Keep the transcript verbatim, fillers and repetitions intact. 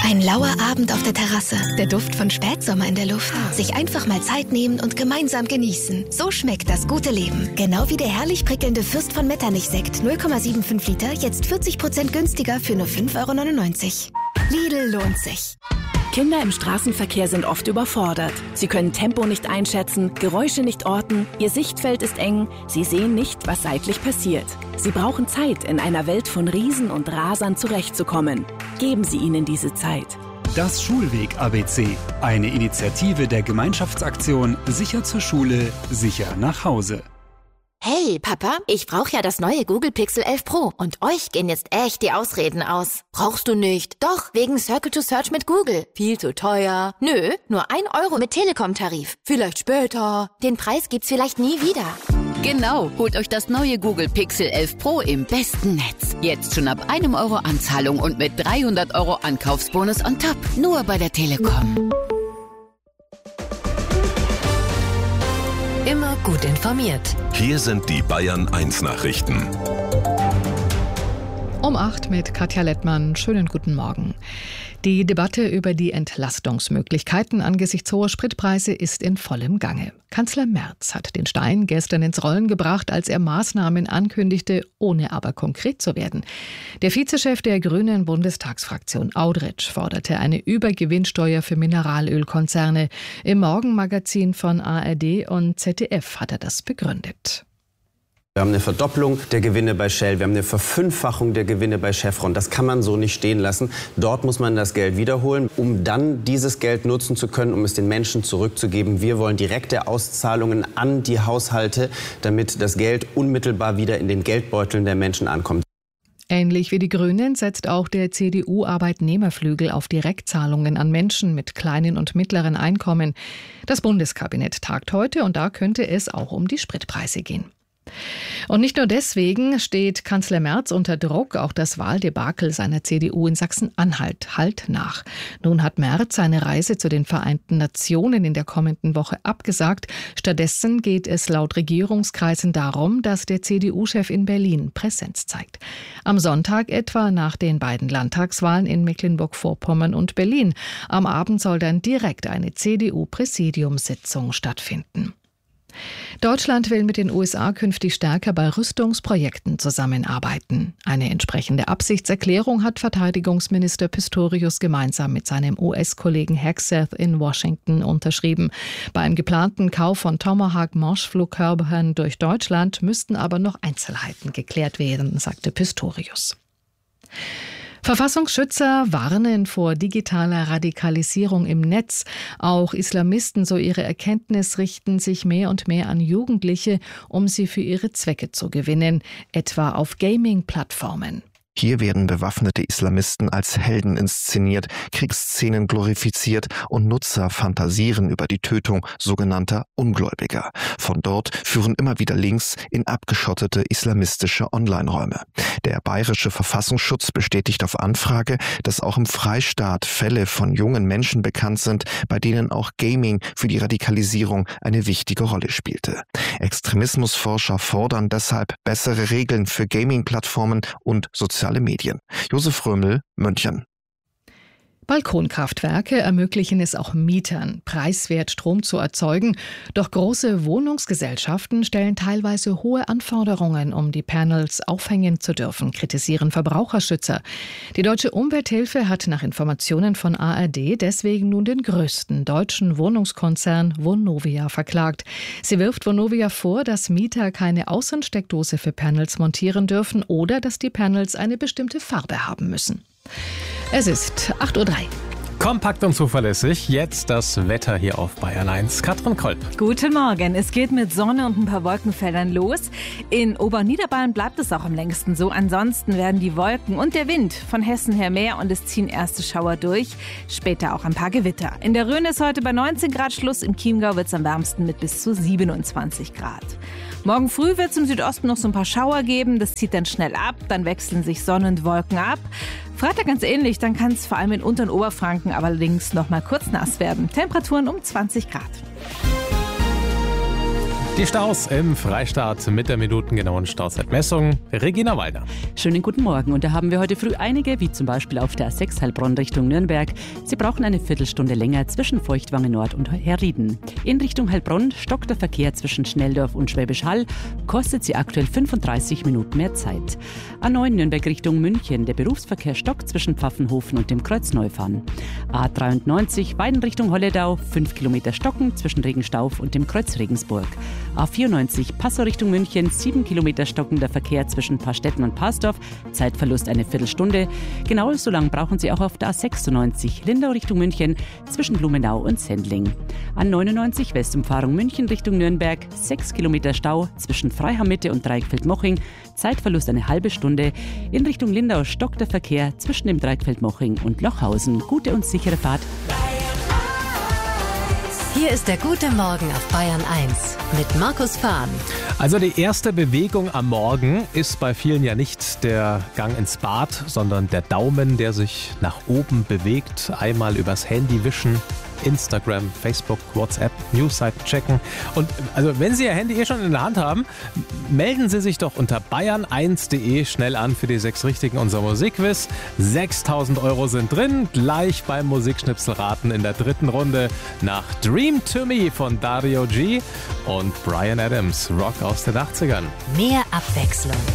Ein lauer Abend auf der Terrasse, der Duft von Spätsommer in der Luft. Sich einfach mal Zeit nehmen und gemeinsam genießen. So schmeckt das gute Leben. Genau wie der herrlich prickelnde Fürst von Metternich-Sekt. null Komma fünfundsiebzig Liter, jetzt vierzig Prozent günstiger für nur fünf Euro neunundneunzig. Lidl lohnt sich. Kinder im Straßenverkehr sind oft überfordert. Sie können Tempo nicht einschätzen, Geräusche nicht orten, ihr Sichtfeld ist eng, sie sehen nicht, was seitlich passiert. Sie brauchen Zeit, in einer Welt von Riesen und Rasern zurechtzukommen. Geben Sie ihnen diese Zeit. Das Schulweg-A B C, eine Initiative der Gemeinschaftsaktion Sicher zur Schule, sicher nach Hause. Hey, Papa, ich brauche ja das neue Google Pixel elf Pro und euch gehen jetzt echt die Ausreden aus. Brauchst du nicht? Doch, wegen Circle to Search mit Google. Viel zu teuer. Nö, nur ein Euro mit Telekom-Tarif. Vielleicht später. Den Preis gibt's vielleicht nie wieder. Genau, holt euch das neue Google Pixel elf Pro im besten Netz. Jetzt schon ab einem Euro Anzahlung und mit dreihundert Euro Ankaufsbonus on top. Nur bei der Telekom. Immer gut informiert. Hier sind die Bayern eins Nachrichten. Um acht mit Katja Lettmann. Schönen guten Morgen. Die Debatte über die Entlastungsmöglichkeiten angesichts hoher Spritpreise ist in vollem Gange. Kanzler Merz hat den Stein gestern ins Rollen gebracht, als er Maßnahmen ankündigte, ohne aber konkret zu werden. Der Vizechef der Grünen Bundestagsfraktion Audretsch forderte eine Übergewinnsteuer für Mineralölkonzerne. Im Morgenmagazin von A R D und Z D F hat er das begründet. Wir haben eine Verdopplung der Gewinne bei Shell, wir haben eine Verfünffachung der Gewinne bei Chevron. Das kann man so nicht stehen lassen. Dort muss man das Geld wiederholen, um dann dieses Geld nutzen zu können, um es den Menschen zurückzugeben. Wir wollen direkte Auszahlungen an die Haushalte, damit das Geld unmittelbar wieder in den Geldbeuteln der Menschen ankommt. Ähnlich wie die Grünen setzt auch der C D U-Arbeitnehmerflügel auf Direktzahlungen an Menschen mit kleinen und mittleren Einkommen. Das Bundeskabinett tagt heute und da könnte es auch um die Spritpreise gehen. Und nicht nur deswegen steht Kanzler Merz unter Druck, auch das Wahldebakel seiner C D U in Sachsen-Anhalt hallt nach. Nun hat Merz seine Reise zu den Vereinten Nationen in der kommenden Woche abgesagt. Stattdessen geht es laut Regierungskreisen darum, dass der C D U-Chef in Berlin Präsenz zeigt. Am Sonntag etwa nach den beiden Landtagswahlen in Mecklenburg-Vorpommern und Berlin. Am Abend soll dann direkt eine C D U-Präsidiumssitzung stattfinden. Deutschland will mit den U S A künftig stärker bei Rüstungsprojekten zusammenarbeiten. Eine entsprechende Absichtserklärung hat Verteidigungsminister Pistorius gemeinsam mit seinem U S-Kollegen Hegseth in Washington unterschrieben. Beim geplanten Kauf von Tomahawk-Marschflugkörpern durch Deutschland müssten aber noch Einzelheiten geklärt werden, sagte Pistorius. Verfassungsschützer warnen vor digitaler Radikalisierung im Netz. Auch Islamisten, so ihre Erkenntnis, richten sich mehr und mehr an Jugendliche, um sie für ihre Zwecke zu gewinnen, etwa auf Gaming-Plattformen. Hier werden bewaffnete Islamisten als Helden inszeniert, Kriegsszenen glorifiziert und Nutzer fantasieren über die Tötung sogenannter Ungläubiger. Von dort führen immer wieder Links in abgeschottete islamistische Online-Räume. Der bayerische Verfassungsschutz bestätigt auf Anfrage, dass auch im Freistaat Fälle von jungen Menschen bekannt sind, bei denen auch Gaming für die Radikalisierung eine wichtige Rolle spielte. Extremismusforscher fordern deshalb bessere Regeln für Gaming-Plattformen und soziale Medien. Josef Römel, München. Balkonkraftwerke ermöglichen es auch Mietern, preiswert Strom zu erzeugen. Doch große Wohnungsgesellschaften stellen teilweise hohe Anforderungen, um die Panels aufhängen zu dürfen, kritisieren Verbraucherschützer. Die Deutsche Umwelthilfe hat nach Informationen von A R D deswegen nun den größten deutschen Wohnungskonzern Vonovia verklagt. Sie wirft Vonovia vor, dass Mieter keine Außensteckdose für Panels montieren dürfen oder dass die Panels eine bestimmte Farbe haben müssen. Es ist acht Uhr drei. Kompakt und zuverlässig. Jetzt das Wetter hier auf Bayern eins. Katrin Kolb. Guten Morgen. Es geht mit Sonne und ein paar Wolkenfeldern los. In Oberniederbayern bleibt es auch am längsten so. Ansonsten werden die Wolken und der Wind von Hessen her mehr und es ziehen erste Schauer durch. Später auch ein paar Gewitter. In der Rhön ist heute bei neunzehn Grad Schluss. Im Chiemgau wird es am wärmsten mit bis zu siebenundzwanzig Grad. Morgen früh wird es im Südosten noch so ein paar Schauer geben. Das zieht dann schnell ab. Dann wechseln sich Sonne und Wolken ab. Freitag ganz ähnlich. Dann kann es vor allem in Unter- und Oberfranken allerdings noch mal kurz nass werden. Temperaturen um zwanzig Grad. Die Staus im Freistaat mit der minutengenauen Stauzeitmessung. Regina Waldner. Schönen guten Morgen. Und da haben wir heute früh einige, wie zum Beispiel auf der A sechs Heilbronn Richtung Nürnberg. Sie brauchen eine Viertelstunde länger zwischen Feuchtwange Nord und Herrieden. In Richtung Heilbronn stockt der Verkehr zwischen Schnelldorf und Schwäbisch Hall. Kostet sie aktuell fünfunddreißig Minuten mehr Zeit. A neun Nürnberg Richtung München. Der Berufsverkehr stockt zwischen Pfaffenhofen und dem Kreuz-Neufahren. A dreiundneunzig Weiden Richtung Holledau. fünf Kilometer stocken zwischen Regenstauf und dem Kreuz Regensburg. A vierundneunzig Passau Richtung München, sieben Kilometer stockender Verkehr zwischen Paarstetten und Parsdorf, Zeitverlust eine Viertelstunde. Genau so lang brauchen Sie auch auf der A sechsundneunzig Lindau Richtung München zwischen Blumenau und Sendling. A neunundneunzig Westumfahrung München Richtung Nürnberg, sechs Kilometer Stau zwischen Freiham-Mitte und Dreieckfeld-Moching, Zeitverlust eine halbe Stunde. In Richtung Lindau stockt der Verkehr zwischen dem Dreieckfeld-Moching und Lochhausen. Gute und sichere Fahrt. Hier ist der gute Morgen auf Bayern eins mit Markus Fahn. Also die erste Bewegung am Morgen ist bei vielen ja nicht der Gang ins Bad, sondern der Daumen, der sich nach oben bewegt. Einmal übers Handy wischen, Instagram, Facebook, WhatsApp, Newsseiten checken. Und also wenn Sie Ihr Handy eh schon in der Hand haben, melden Sie sich doch unter bayern eins punkt de schnell an für die sechs Richtigen unser Musikquiz. sechstausend Euro sind drin, gleich beim Musikschnipselraten in der dritten Runde nach Dream to Me von Dario G. und Bryan Adams, Rock aus den achtzigern. Mehr Abwechslung